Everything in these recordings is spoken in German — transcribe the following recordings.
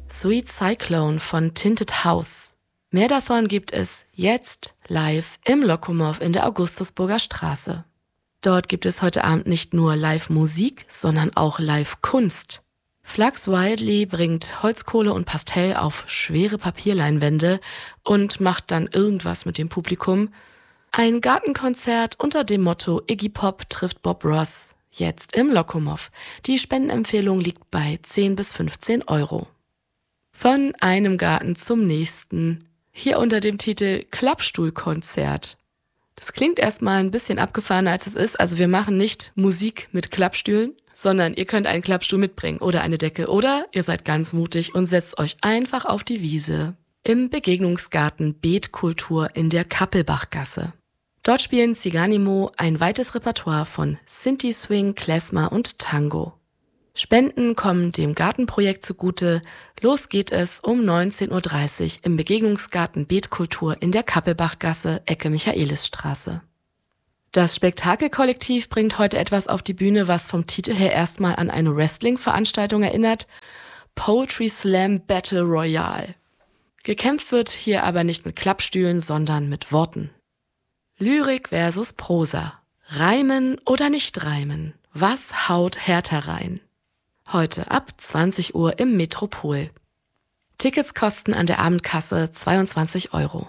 Sweet Cyclone von Tinted House. Mehr davon gibt es jetzt live im Lokomov in der Augustusburger Straße. Dort gibt es heute Abend nicht nur Live-Musik, sondern auch Live-Kunst. Flux Wildly bringt Holzkohle und Pastell auf schwere Papierleinwände und macht dann irgendwas mit dem Publikum. Ein Gartenkonzert unter dem Motto Iggy Pop trifft Bob Ross, jetzt im Lokomov. Die Spendenempfehlung liegt bei 10 bis 15 Euro. Von einem Garten zum nächsten. Hier unter dem Titel Klappstuhlkonzert. Das klingt erstmal ein bisschen abgefahrener, als es ist. Also wir machen nicht Musik mit Klappstühlen, sondern ihr könnt einen Klappstuhl mitbringen oder eine Decke. Oder ihr seid ganz mutig und setzt euch einfach auf die Wiese im Begegnungsgarten Beetkultur in der Kappelbachgasse. Dort spielen Ziganimo ein weites Repertoire von Sinti Swing, Klezmer und Tango. Spenden kommen dem Gartenprojekt zugute. Los geht es um 19:30 Uhr im Begegnungsgarten Beetkultur in der Kappelbachgasse, Ecke Michaelisstraße. Das Spektakelkollektiv bringt heute etwas auf die Bühne, was vom Titel her erstmal an eine Wrestling-Veranstaltung erinnert. Poetry Slam Battle Royale. Gekämpft wird hier aber nicht mit Klappstühlen, sondern mit Worten. Lyrik versus Prosa. Reimen oder nicht reimen? Was haut härter rein? Heute ab 20 Uhr im Metropol. Tickets kosten an der Abendkasse 22 Euro.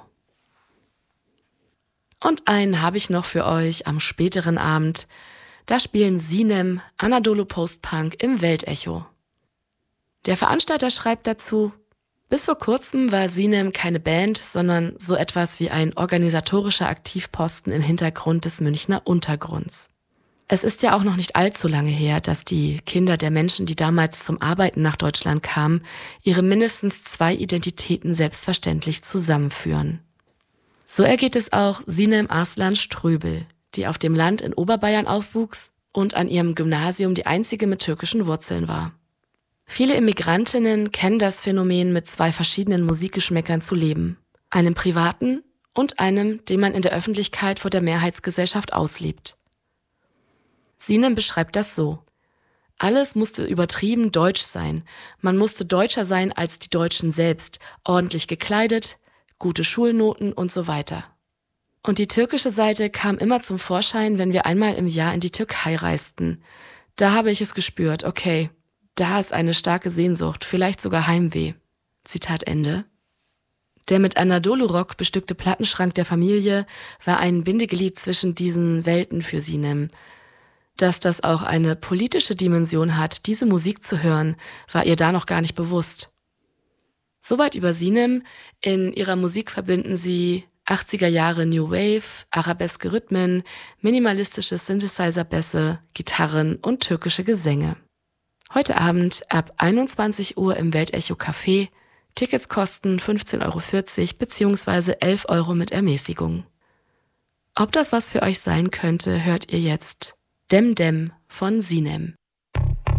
Und einen habe ich noch für euch am späteren Abend. Da spielen Sinem Anadolu Post-Punk im Weltecho. Der Veranstalter schreibt dazu: Bis vor kurzem war Sinem keine Band, sondern so etwas wie ein organisatorischer Aktivposten im Hintergrund des Münchner Untergrunds. Es ist ja auch noch nicht allzu lange her, dass die Kinder der Menschen, die damals zum Arbeiten nach Deutschland kamen, ihre mindestens 2 Identitäten selbstverständlich zusammenführen. So ergeht es auch Sinem Arslan Ströbel, die auf dem Land in Oberbayern aufwuchs und an ihrem Gymnasium die einzige mit türkischen Wurzeln war. Viele Immigrantinnen kennen das Phänomen, mit 2 verschiedenen Musikgeschmäckern zu leben. Einem privaten und einem, den man in der Öffentlichkeit vor der Mehrheitsgesellschaft auslebt. Sinem beschreibt das so: Alles musste übertrieben deutsch sein. Man musste deutscher sein als die Deutschen selbst, ordentlich gekleidet, gute Schulnoten und so weiter. Und die türkische Seite kam immer zum Vorschein, wenn wir einmal im Jahr in die Türkei reisten. Da habe ich es gespürt, okay, da ist eine starke Sehnsucht, vielleicht sogar Heimweh. Zitat Ende. Der mit Anadolu-Rock bestückte Plattenschrank der Familie war ein Bindeglied zwischen diesen Welten für Sinem. Dass das auch eine politische Dimension hat, diese Musik zu hören, war ihr da noch gar nicht bewusst. Soweit über Sinem. In ihrer Musik verbinden sie 80er Jahre New Wave, arabeske Rhythmen, minimalistische Synthesizer-Bässe, Gitarren und türkische Gesänge. Heute Abend ab 21 Uhr im Weltecho Café. Tickets kosten 15,40 Euro bzw. 11 Euro mit Ermäßigung. Ob das was für euch sein könnte, hört ihr jetzt. Dem Dem von Sinem.